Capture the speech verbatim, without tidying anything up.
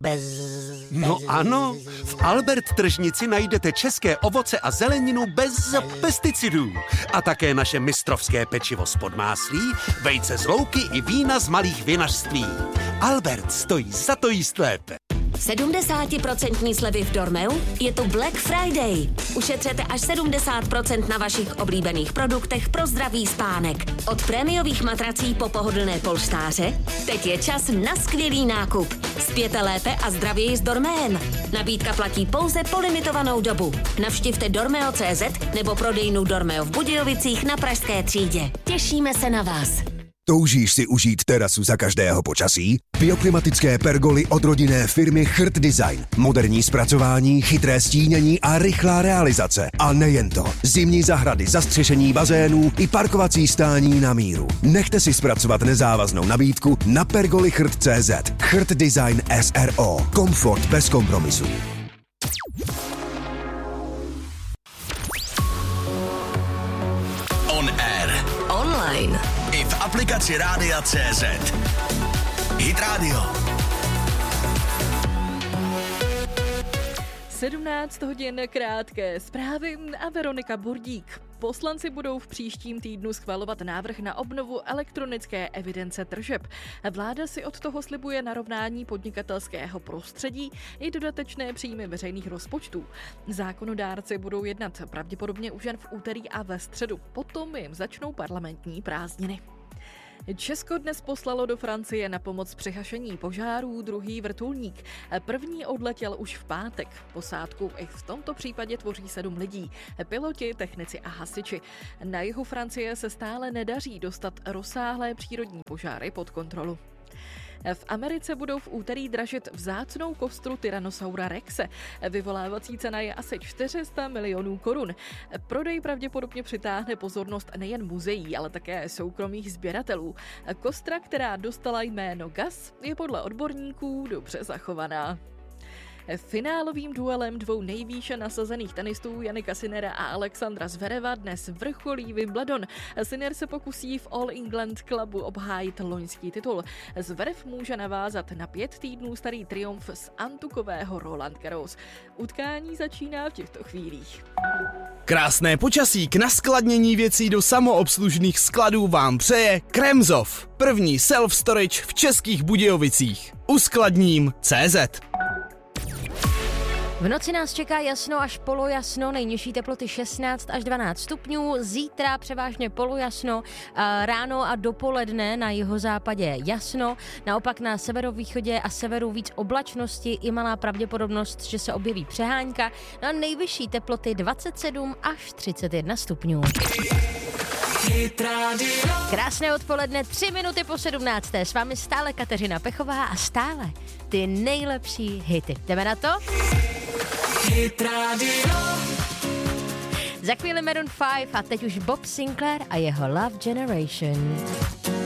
bez... No ano, v Albert tržnici najdete české ovoce a zeleninu bez pesticidů. A také naše mistrovské pečivo z podmáslí, vejce z louky i vína z malých vinařství. Albert stojí za to jíst lépe. sedmdesát procent slevy v Dormeu? Je to Black Friday. Ušetřete až sedmdesát procent na vašich oblíbených produktech pro zdravý spánek. Od prémiových matrací po pohodlné polštáře, teď je čas na skvělý nákup. Spěte lépe a zdravěji s Dormeem. Nabídka platí pouze po limitovanou dobu. Navštivte dormeo tečka cé zet nebo prodejnu Dormeo v Budějovicích na Pražské třídě. Těšíme se na vás. Toužíš si užít terasu za každého počasí? Bioklimatické pergoly od rodinné firmy Chrt Design. Moderní zpracování, chytré stínění a rychlá realizace. A nejen to. Zimní zahrady, zastřešení bazénů i parkovací stání na míru. Nechte si zpracovat nezávaznou nabídku na pergoly chrt tečka cé zet. Chrt Design es er o. Komfort bez kompromisů. On air. Online. I v aplikaci Rádia tečka cé zet. Hit Radio. sedmnáct hodin krátké zprávy a Veronika Burdík. Poslanci budou v příštím týdnu schvalovat návrh na obnovu elektronické evidence tržeb. Vláda si od toho slibuje narovnání podnikatelského prostředí i dodatečné příjmy veřejných rozpočtů. Zákonodárci budou jednat pravděpodobně už jen v úterý a ve středu. Potom jim začnou parlamentní prázdniny. Česko dnes poslalo do Francie na pomoc při hašení požárů druhý vrtulník. První odletěl už v pátek. Posádku i v tomto případě tvoří sedm lidí. Piloti, technici a hasiči. Na jihu Francie se stále nedaří dostat rozsáhlé přírodní požáry pod kontrolu. V Americe budou v úterý dražit vzácnou kostru Tyrannosaura rexe. Vyvolávací cena je asi čtyři sta milionů korun. Prodej pravděpodobně přitáhne pozornost nejen muzeí, ale také soukromých sběratelů. Kostra, která dostala jméno Gas, je podle odborníků dobře zachovaná. Finálovým duelem dvou nejvýše nasazených tenistů Jannika Sinnera a Alexandra Zvereva dnes vrcholí Wimbledon. Sinner se pokusí v All England Clubu obhájit loňský titul. Zverev může navázat na pět týdnů starý triumf z antukového Roland Garros. Utkání začíná v těchto chvílích. Krásné počasí k naskladnění věcí do samoobslužných skladů vám přeje Kremzov, první self-storage v Českých Budějovicích. Uskladním tečka cé zet. V noci nás čeká jasno až polojasno, nejnižší teploty šestnáct až dvanáct stupňů, zítra převážně polojasno, ráno a dopoledne na jihozápadě jasno, naopak na severovýchodě a severu víc oblačnosti i malá pravděpodobnost, že se objeví přehánka, na nejvyšší teploty dvacet sedm až třicet jedna stupňů. Krásné odpoledne, tři minuty po sedmnácté. S vámi stále Kateřina Pechová a stále ty nejlepší hity. Jdeme na to? Hit Radio. Za chvíli Maroon pět a teď už Bob Sinclair a jeho Love Generation.